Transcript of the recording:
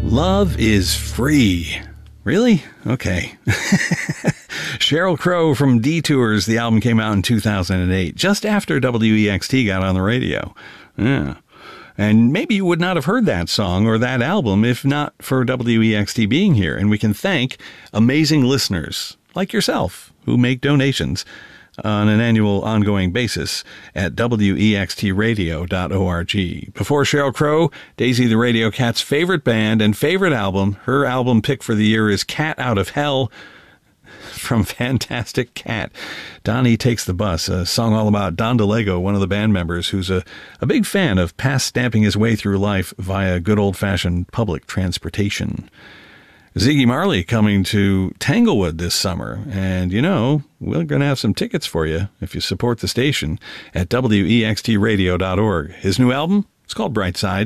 Love is free. Really? Okay. Sheryl Crow from Detours. The album came out in 2008, just after WEXT got on the radio. Yeah. And maybe you would not have heard that song or that album if not for WEXT being here. And we can thank amazing listeners like yourself who make donations on an annual ongoing basis at wextradio.org. Before Sheryl Crow, Daisy the Radio Cat's favorite band and favorite album. Her album pick for the year is Cat Out of Hell from Fantastic Cat. Donnie Takes the Bus, a song all about Don DeLego, one of the band members who's a big fan of past stamping his way through life via good old-fashioned public transportation. Ziggy Marley coming to Tanglewood this summer, and we're going to have some tickets for you if you support the station at wextradio.org. His new album, it's called Brightside.